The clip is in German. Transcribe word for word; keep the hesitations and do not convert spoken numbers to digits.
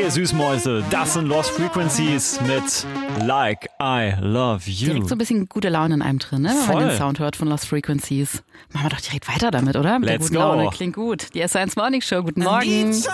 ihr Süßmäuse, das sind Lost Frequencies mit Like I Love You. Direkt so ein bisschen gute Laune in einem drin, ne? Wenn Voll. man den Sound hört von Lost Frequencies. Machen wir doch direkt weiter damit, oder? Mit Let's der guten go. Laune. Klingt gut. Die S eins Morning Show. Guten Morgen.